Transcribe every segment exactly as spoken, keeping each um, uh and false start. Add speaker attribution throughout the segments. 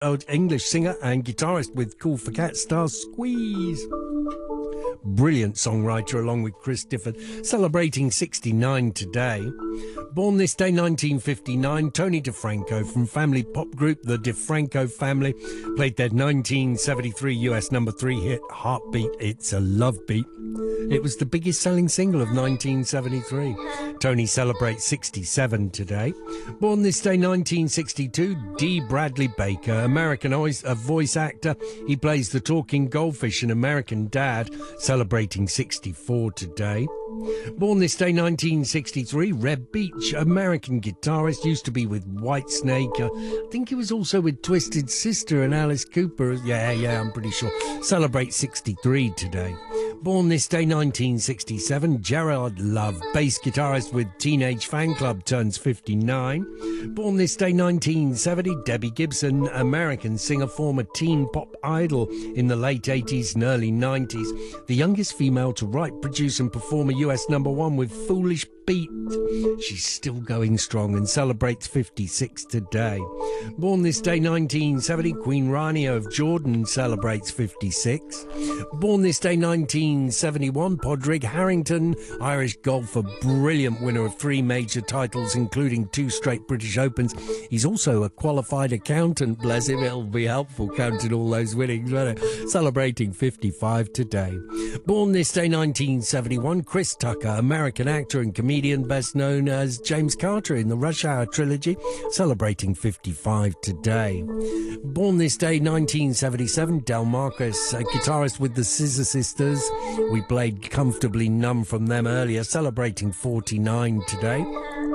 Speaker 1: old English singer and guitarist with Cool for Cat stars Squeeze. Brilliant songwriter along with Chris Difford, celebrating sixty-nine today. Born this day nineteen fifty-nine, Tony DeFranco from family pop group The DeFranco Family played their nineteen seventy-three U S number three hit Heartbeat, It's a Love Beat. It was the biggest selling single of nineteen seventy-three. Tony celebrates sixty-seven today. Born this day nineteen sixty-two, D. Bradley Baker, American voice actor. He plays the talking goldfish in American Dad, celebrating sixty-four today. Born this day nineteen sixty-three, Reb Beach, American guitarist, used to be with Whitesnake. Uh, I think he was also with Twisted Sister and Alice Cooper. Yeah, yeah, I'm pretty sure. Celebrates sixty-three today. Born this day nineteen sixty-seven, Gerard Love, bass guitarist with Teenage Fan Club, turns fifty-nine. Born this day nineteen seventy, Debbie Gibson, American singer, former teen pop idol in the late eighties and early nineties. The youngest female to write, produce and perform a U S number one with Foolish Beat. She's still going strong and celebrates fifty-six today. Born this day nineteen seventy, Queen Rania of Jordan celebrates fifty-six. Born this day nineteen seventy-one, Padraig Harrington, Irish golfer, brilliant winner of three major titles including two straight British Opens. He's also a qualified accountant, bless him. It'll be helpful counting all those winnings, won't it? Celebrating fifty-five today. Born this day nineteen seventy-one, Chris Tucker, American actor and comedian, best known as James Carter in the Rush Hour trilogy, celebrating fifty-five today. Born this day nineteen seventy-seven, Del Marcus, a guitarist with the Scissor Sisters. We played Comfortably Numb from them earlier, celebrating forty-nine today.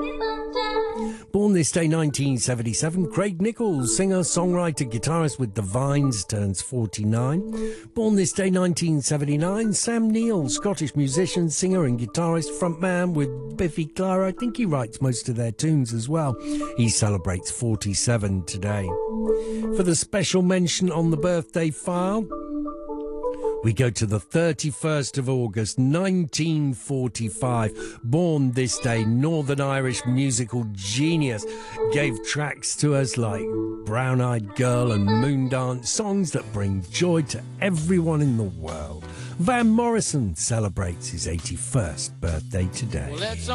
Speaker 1: Born this day nineteen seventy-seven, Craig Nichols, singer, songwriter, guitarist with The Vines, turns forty-nine. Born this day nineteen seventy-nine, Sam Neill, Scottish musician, singer and guitarist, frontman with Biffy Clyro. I think he writes most of their tunes as well. He celebrates forty-seven today. For the special mention on the birthday file, we go to the thirty-first of August, nineteen forty-five. Born this day, Northern Irish musical genius. Gave tracks to us like Brown Eyed Girl and Moondance, songs that bring joy to everyone in the world. Van Morrison celebrates his eighty-first birthday today. Well,